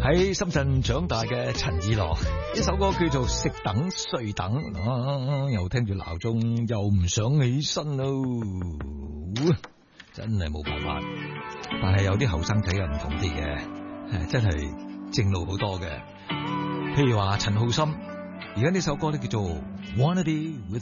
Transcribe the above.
喺深圳長大嘅陳以樂，呢首歌叫做食等睡等，又聽住鬧鐘又唔想起身咯，真係冇辦法。但係有啲後生仔又唔同啲嘅，真係正路好多嘅。譬如話陳浩森，而家呢首歌咧叫做 Wanna Be With